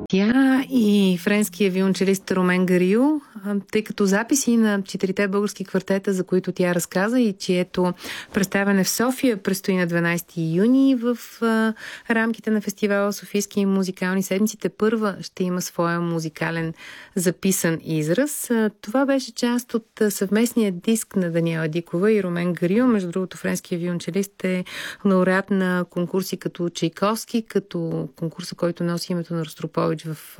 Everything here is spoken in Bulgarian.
Тя и френския виолончелист Ромен Гарио, тъй като записи на 4 български квартета, за които тя разказа и чието представяне в София предстои на 12 юни в рамките на фестивала Софийски музикални седмици, първа ще има своя музикален записан израз. Това беше част от съвместния диск на Даниела Дикова и Ромен Гарио. Между другото, френския виолончелист е лауреат на конкурси като Чайковски, като конкурса, който носи името на Ростропович в